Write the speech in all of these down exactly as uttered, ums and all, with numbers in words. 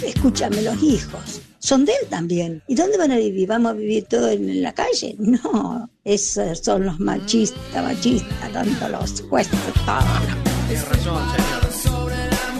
escúchame, los hijos son de él también. ¿Y dónde van a vivir? ¿Vamos a vivir todos en la calle? No, esos son los machistas, machistas, tanto los jueces, todo. Tienes razón, señor.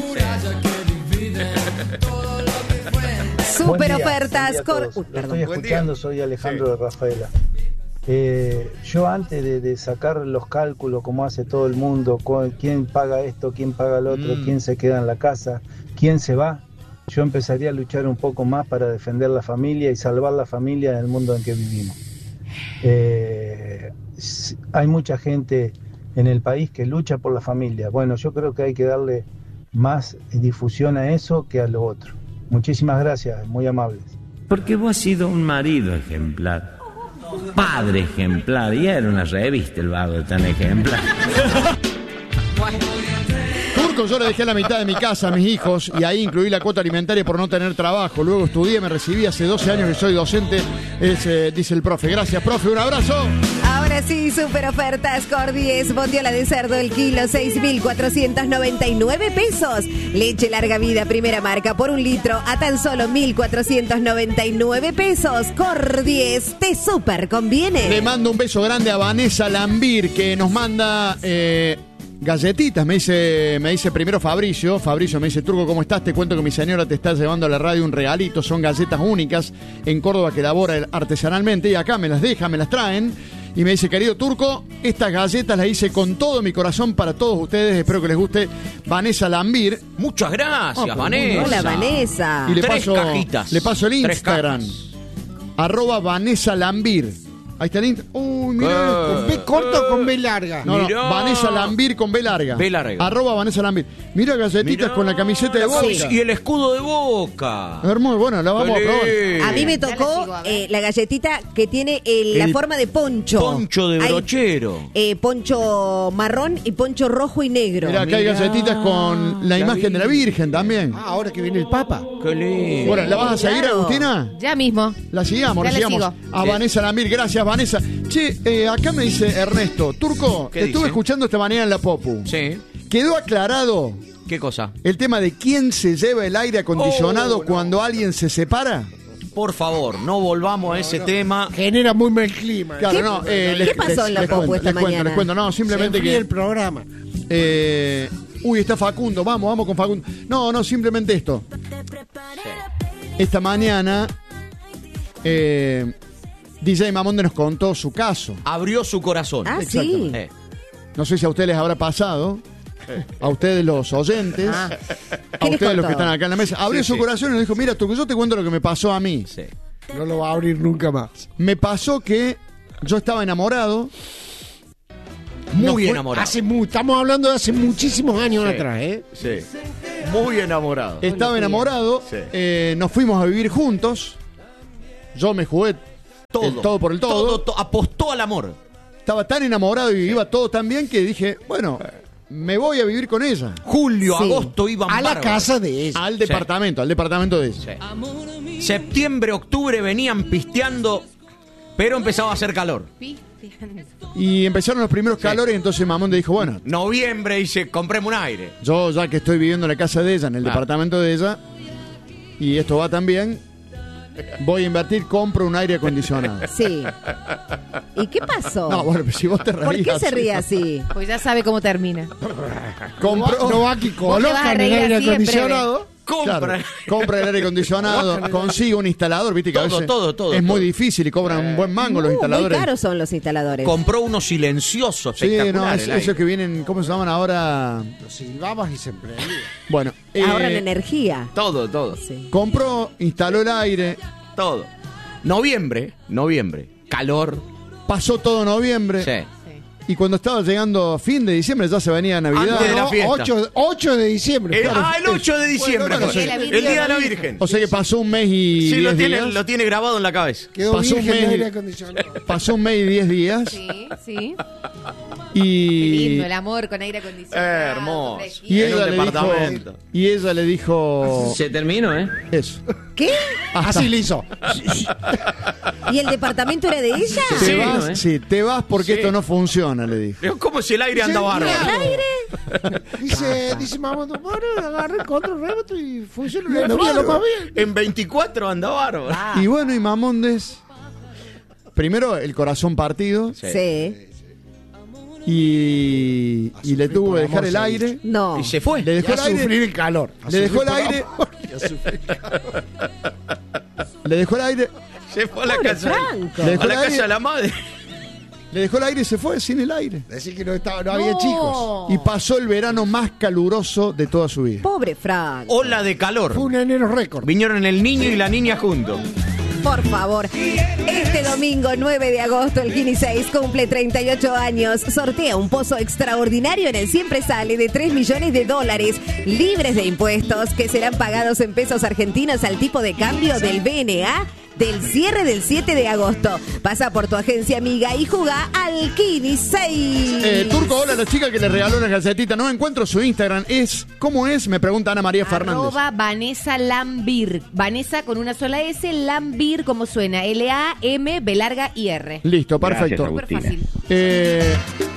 Super ofertas. Cor- Uy, perdón. Lo estoy escuchando, soy Alejandro sí. de Rafaela. Eh, yo antes de, de sacar los cálculos como hace todo el mundo, quién paga esto, quién paga el otro, mm. quién se queda en la casa, quién se va, yo empezaría a luchar un poco más para defender la familia y salvar la familia del mundo en que vivimos. Eh, hay mucha gente en el país que lucha por la familia. Bueno, yo creo que hay que darle más difusión a eso que a lo otro. Muchísimas gracias, muy amables. Porque vos has sido un marido ejemplar, padre ejemplar, y era una revista el vago tan ejemplar. Turco, yo le dejé la mitad de mi casa a mis hijos y ahí incluí la cuota alimentaria por no tener trabajo. Luego estudié, me recibí hace doce años que soy docente, es, eh, dice el profe. Gracias, profe, un abrazo. Ahora sí, super ofertas Cordies. Bondiola de cerdo el kilo, seis mil cuatrocientos noventa y nueve pesos. Leche larga vida, primera marca, por un litro a tan solo mil cuatrocientos noventa y nueve pesos. Cordies, te super conviene. Le mando un beso grande a Vanessa Lambir, que nos manda... Eh, galletitas, me dice, me dice primero Fabricio. Fabricio me dice: Turco, ¿cómo estás? Te cuento que mi señora te está llevando a la radio un regalito. Son galletas únicas en Córdoba que elabora artesanalmente y acá me las deja, me las traen. Y me dice: querido Turco, estas galletas las hice con todo mi corazón para todos ustedes. Espero que les guste. Vanessa Lambir. Muchas gracias, oh, Vanessa. Hola, Vanessa. Y le Tres paso, cajitas. le paso el Tres Instagram. cajas. Arroba Vanessa Lambir. Ahí está el Instagram. Uy, mira. Uh, ¿Con B corta o con B larga? No, no, Mirá. Vanessa Lambir con B larga. B larga. Arroba Vanessa Lambir. Mira galletitas Mirá. con la camiseta de Boca. Sí. Y el escudo de Boca. Hermoso, bueno, la vamos a probar. A mí me tocó eh, la galletita que tiene el, la El forma de poncho. Poncho de Hay, brochero. eh, poncho marrón y poncho rojo y negro. Mira, acá hay galletitas con la, la imagen de la Virgen también. Ah, ahora que viene el Papa. Qué lindo. Bueno, ¿la vas a seguir, Claro. Agustina? Ya mismo. La sigamos, Ya la le sigamos. sigo. A Sí. Vanessa Lambir, gracias, Vanessa. Che, eh, acá me dice Ernesto: Turco, ¿Qué te estuve dice? escuchando esta mañana en la Popu. Sí. ¿Quedó aclarado ¿Qué cosa? el tema de quién se lleva el aire acondicionado Oh, no. cuando alguien se separa? Por favor, no volvamos a ese tema. Genera muy mal clima. Claro, ¿Qué- no. eh, qué les- pasó les- en la les Popu cuento, esta les cuento, mañana? les cuento. No, simplemente Se enfría que... el programa. Eh, uy, está Facundo, vamos, vamos con Facundo. No, no, simplemente esto. Esta mañana eh, D J Mamonde nos contó su caso. Abrió su corazón. Ah, sí. Eh. No sé si a ustedes les habrá pasado, a ustedes los oyentes, Ah. a ¿Qué les ustedes los que contó? están acá en la mesa. Abrió Sí, su sí. corazón y nos dijo: mira, tú, yo te cuento lo que me pasó a mí. Sí. No lo va a abrir nunca más. Me pasó que yo estaba enamorado. Muy No fue- enamorado. Hace mu- estamos hablando de hace muchísimos años Sí. atrás, ¿eh? Sí. Muy enamorado. Estaba enamorado, Sí. eh, nos fuimos a vivir juntos. Yo me jugué Todo. el todo por el todo. Todo, to- apostó al amor. Estaba tan enamorado y iba todo tan bien que dije: bueno, me voy a vivir con ella. Julio, Sí. agosto iban A la bárbaros. casa de ella. Al departamento, al departamento de ella. Sí. Septiembre, octubre venían pisteando, pero empezaba a hacer calor. Y empezaron los primeros calores, entonces Mamón dijo: bueno, Noviembre dice, compremos un aire. yo ya que estoy viviendo en la casa de ella, en el Claro. departamento de ella, y esto va tan bien, voy a invertir, compro un aire acondicionado. Sí. ¿Y qué pasó? No, bueno, pues si vos te reís ¿Por qué se así. ríe así? Pues ya sabe cómo termina. Compro, No va aquí, Vos te vas a colocan el reír aire así en acondicionado. Compra. Claro, compra el aire acondicionado, consigue un instalador, viste que a Todo, veces todo, todo, es muy todo. difícil y cobran un buen mango los Uh, muy instaladores. caros son los instaladores. Compró unos silenciosos Sí, no, espectaculares. es- el aire. esos que vienen, ¿cómo se llaman ahora? Lo silbabas y se emprendía. Bueno, eh, Ahorran energía. Todo, todo, Sí. compró, instaló el aire, todo. Noviembre, noviembre, calor. pasó todo noviembre. Sí. Y cuando estaba llegando a fin de diciembre ya se venía Navidad. Antes de la No, fiesta. ocho, ocho de diciembre. El, claro. ah, el ocho de diciembre. Bueno, fue. bueno, sí. el día de la Virgen. O sea que pasó un mes y Sí, lo diez tiene, días. lo tiene grabado en la cabeza. Quedó pasó un virgen de mes. aire acondicionado. Pasó un mes y diez días. Sí, sí. Qué lindo Y, el amor con aire acondicionado. Eh, hermoso. fresquito. y en un ella le dijo, departamento. y ella le dijo Se terminó, ¿eh? eso. ¿Qué? Así le hizo. ¿Y el departamento era de ella? Te Sí, vas, ¿no, eh? sí, te vas porque Sí. esto no funciona, le dijo. Pero como si el aire anda Sí, bárbaro. claro. ¿Al aire? Dice, dice mamá, no, bueno, agarré el control remoto y funciona. Bueno, Lo mío, lo bárbaro. más bien. En veinticuatro anda bárbaro. Ah, Y bueno, y Mamondes, primero el corazón partido sí. y, y le tuvo que dejar el aire. No. Y se fue. Le Y dejó a el aire. sufrir el calor. A Le dejó sufrir el por aire. amor y a sufrir el calor. Le dejó el aire. Se fue a la Pobre casa. Franco. Le dejó A la el aire. casa de la madre. Le dejó el aire y se fue sin el aire. Decir que no, estaba, no había No. chicos. Y pasó el verano más caluroso de toda su vida. Pobre Frank. Ola de calor. Fue un enero récord. Vinieron el niño y la niña juntos. Por favor. Este domingo nueve de agosto el Kini seis cumple treinta y ocho años. Sortea un pozo extraordinario en el Siempre Sale de tres millones de dólares libres de impuestos que serán pagados en pesos argentinos al tipo de cambio del B N A del cierre del siete de agosto. Pasa por tu agencia amiga y jugá al Kini seis. Eh, Turco, hola, la chica que le regaló la galletita. No encuentro su Instagram. Es, ¿cómo es? Me pregunta Ana María Fernández. Arroba Vanessa Lambir. Vanessa con una sola S, Lambir como suena. L A M B larga I R. Listo, perfecto. Súper fácil. Eh,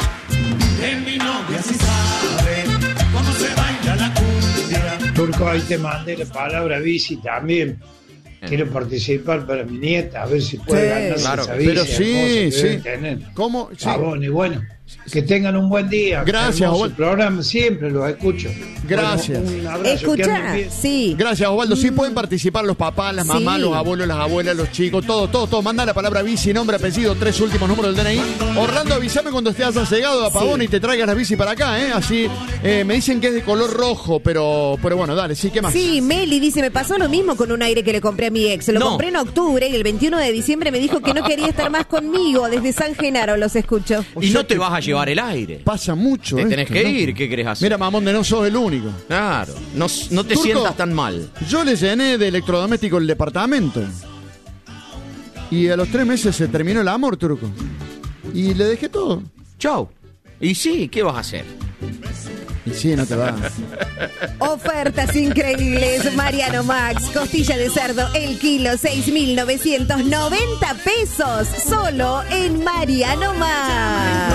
Turco, ahí te mandé la palabra bici también. Quiero participar para mi nieta, a ver si puede Sí, ganarse claro. esa bici pero hermosa sí, que sí. deben tener. ¿Cómo? Sí. Pavón, y bueno, que tengan un buen día. Gracias, Hermoso Osvaldo. programa, siempre los escucho. Gracias. Bueno, un abrazo, que Escuchá, anden bien. sí. Gracias, Osvaldo. Sí pueden participar los papás, las mamás, Sí. los abuelos, las abuelas, los chicos, todo, todo, todo. Manda la palabra bici, nombre, apellido, tres últimos números del D N I. Orlando, avísame cuando te hayas llegado a Pavón Sí. y te traigas la bici para acá, ¿eh? Así, eh, me dicen que es de color rojo, pero, pero bueno, dale, sí, ¿qué más? Sí, Meli dice, me pasó lo mismo con un aire que le compré a mi ex. Lo No. compré en octubre y el veintiuno de diciembre me dijo que no quería estar más conmigo. Desde San Genaro los escucho. O Y sea no te que vas a llevar el aire. Pasa mucho, Te esto, tenés que ¿no? ir, ¿qué querés hacer? Mira, mamón, de no sos el único. Claro, no, no te Turco, sientas tan mal. Yo le llené de electrodoméstico el departamento. Y a los tres meses se terminó el amor, Turco. Y le dejé todo. Chau. Y sí, ¿qué vas a hacer? Y sí, no te va. Ofertas increíbles. Mariano Max, costilla de cerdo, el kilo, seis mil novecientos noventa pesos. Solo en Mariano Max.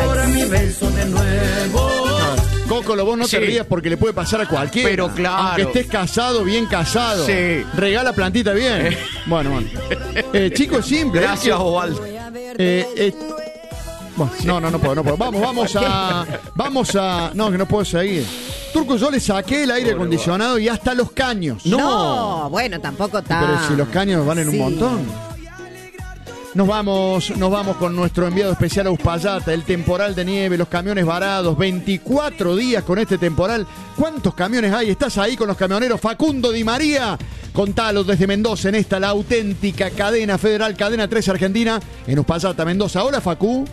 Coco, vos no Sí. te rías porque le puede pasar a cualquiera. Pero claro. Aunque estés casado, bien casado. Sí. Regala plantita bien. Eh. Bueno, bueno. Eh, chico, es simple. Gracias, Es que- Osvaldo. eh, eh, bueno, no, no, no puedo, no puedo. Vamos, vamos a. Vamos a. No, que no puedo seguir. Turco, yo le saqué el aire acondicionado y hasta los caños. No, bueno, tampoco tan. Pero si los caños valen Sí. un montón. Nos vamos, nos vamos con nuestro enviado especial a Uspallata, el temporal de nieve, los camiones varados, veinticuatro días con este temporal. ¿Cuántos camiones hay? ¿Estás ahí con los camioneros? Facundo Di María, contalos desde Mendoza en esta, la auténtica cadena federal, cadena tres Argentina, en Uspallata, Mendoza. Hola, Facu.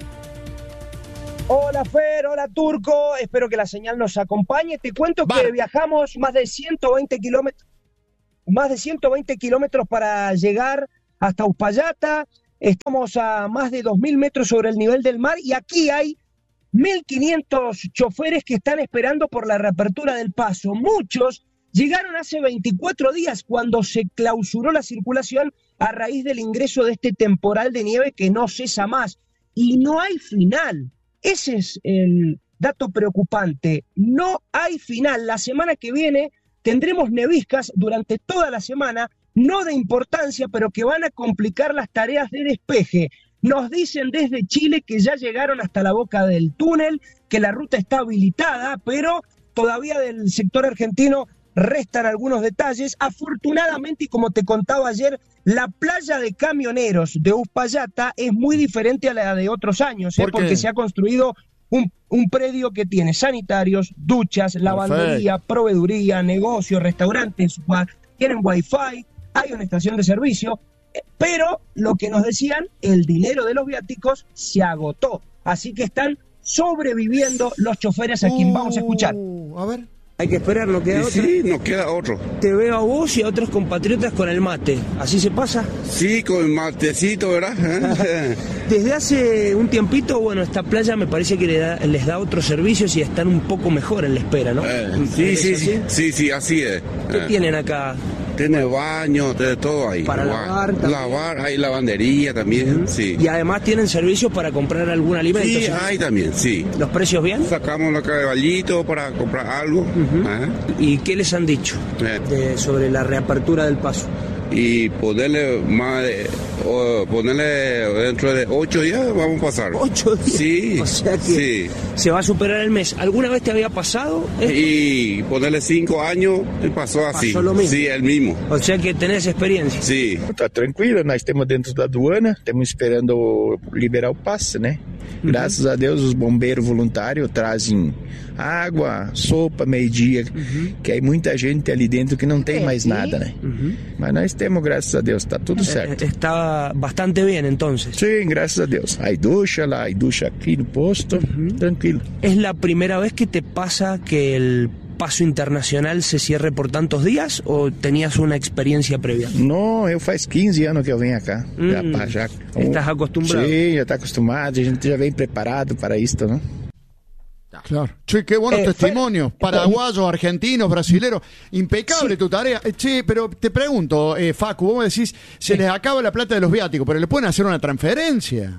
Hola Fer, hola Turco, espero que la señal nos acompañe. Te cuento Vale. que viajamos más de ciento veinte kilómetros, más de ciento veinte kilómetros para llegar hasta Uspallata. Estamos a más de dos mil metros sobre el nivel del mar y aquí hay mil quinientos choferes que están esperando por la reapertura del paso. Muchos llegaron hace veinticuatro días cuando se clausuró la circulación a raíz del ingreso de este temporal de nieve que no cesa más. Y no hay final. Ese es el dato preocupante. No hay final. La semana que viene tendremos neviscas durante toda la semana, no de importancia, pero que van a complicar las tareas de despeje. Nos dicen desde Chile que ya llegaron hasta la boca del túnel, que la ruta está habilitada, pero todavía del sector argentino restan algunos detalles. Afortunadamente, y como te contaba ayer, la playa de camioneros de Uspallata es muy diferente a la de otros años, ¿eh? ¿Por qué? Porque se ha construido un, un predio que tiene sanitarios, duchas, lavandería, proveeduría, negocios, restaurantes, bar, tienen wifi, hay una estación de servicio, eh, pero lo que nos decían, el dinero de los viáticos se agotó, así que están sobreviviendo los choferes a quien vamos a escuchar. Uh, a ver. Hay que esperar, no queda Y otro. sí, no queda otro. Te veo a vos y a otros compatriotas con el mate. ¿Así se pasa? Sí, con el matecito, ¿verdad? Desde hace un tiempito, bueno, esta playa me parece que le da- les da otros servicios y están un poco mejor en la espera, ¿no? Eh, sí, ¿Es sí, así? sí, sí, sí, así es. ¿Qué Eh, tienen acá? Tiene baño, tiene todo ahí. Para Igual. lavar también. Lavar, hay lavandería también, sí. Y además tienen servicios para comprar algún alimento. Sí, ¿sí? hay también, sí. ¿Los precios bien? Sacamos la caballito para comprar algo. Ajá. ¿Y qué les han dicho Eh, de- sobre la reapertura del paso? Y ponerle más de, o ponerle dentro de ocho días vamos a pasar. ¿Ocho días? Sí, O sea que sí. se va a superar el mes. ¿Alguna vez te había pasado esto? Y ponerle cinco años y pasó así. Pasó lo mismo. Sí, el mismo. O sea que tenés experiencia. Sí. Tá tranquilo, nós estamos dentro da aduana, estamos esperando liberar o passe, né? Graças a Deus, os bombeiros voluntários trazem água, sopa, meio-dia, que hay muita gente ali dentro que não tem mais nada, né? Mas nós temos, graças a Deus, tá tudo certo. Eh, Está bastante bien entonces. Sim, graças a Deus. Hay ducha lá, hay ducha aqui no posto, tranquilo. ¿Es la primera vez que te pasa que el paso internacional se cierre por tantos días o tenías una experiencia previa? Não, eu faz quinze anos que eu venho cá. Hum, já, pá, já, estás acostumbrado. Sim, já está acostumado, a gente já vem preparado para isto, não? Claro. Che, qué buenos Eh, testimonios. Paraguayos, argentinos, brasileros. Impecable tu tarea. Eh, Che, pero te pregunto, eh, Facu, vos me decís, se les acaba la plata de los viáticos, pero le pueden hacer una transferencia.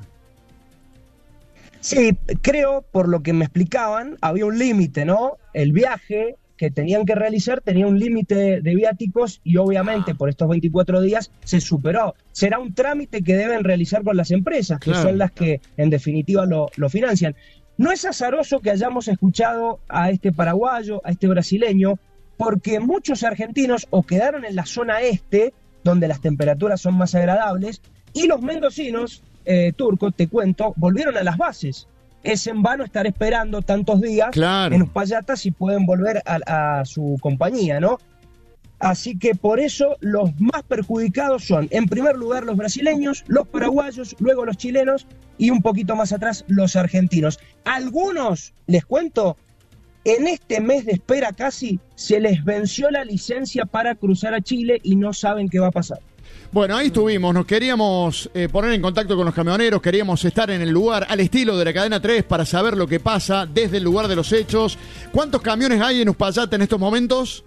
Sí, creo, por lo que me explicaban, había un límite, ¿no? El viaje que tenían que realizar tenía un límite de viáticos y obviamente por estos veinticuatro días se superó. Será un trámite que deben realizar con las empresas, que Claro. son las que en definitiva lo, lo financian. No es azaroso que hayamos escuchado a este paraguayo, a este brasileño, porque muchos argentinos o quedaron en la zona este, donde las temperaturas son más agradables, y los mendocinos, eh, Turco, te cuento, volvieron a las bases. Es en vano estar esperando tantos días Claro. en Uspallata si pueden volver a, a su compañía, ¿no? Así que por eso los más perjudicados son, en primer lugar, los brasileños, los paraguayos, luego los chilenos y un poquito más atrás los argentinos. Algunos, les cuento, en este mes de espera casi se les venció la licencia para cruzar a Chile y no saben qué va a pasar. Bueno, ahí estuvimos, nos queríamos eh, poner en contacto con los camioneros, queríamos estar en el lugar al estilo de la cadena tres para saber lo que pasa desde el lugar de los hechos. ¿Cuántos camiones hay en Uspallata en estos momentos?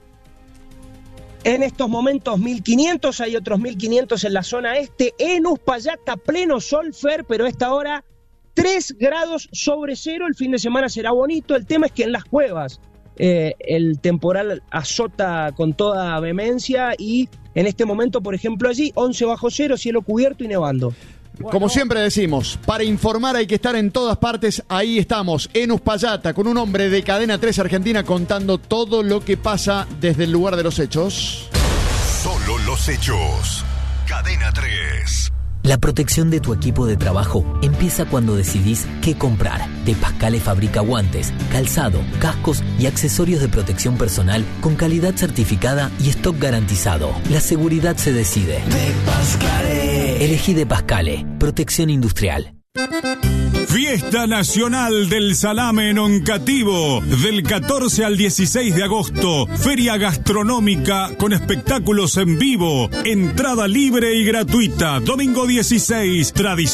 En estos momentos mil quinientos, hay otros mil quinientos en la zona este, en Uspallata, pleno sol, Fer, pero a esta hora tres grados sobre cero, el fin de semana será bonito, el tema es que en las cuevas eh, el temporal azota con toda vehemencia y en este momento, por ejemplo, allí once bajo cero, cielo cubierto y nevando. Como siempre decimos, para informar hay que estar en todas partes. Ahí estamos, en Uspallata, con un hombre de Cadena tres Argentina contando todo lo que pasa desde el lugar de los hechos. Solo los hechos. Cadena tres. La protección de tu equipo de trabajo empieza cuando decidís qué comprar. De Pascale fabrica guantes, calzado, cascos y accesorios de protección personal con calidad certificada y stock garantizado. La seguridad se decide. De Pascale. Elegí De Pascale. Protección industrial. Fiesta Nacional del Salame en Oncativo, del catorce al dieciséis de agosto. Feria gastronómica con espectáculos en vivo. Entrada libre y gratuita. Domingo dieciséis, tradición.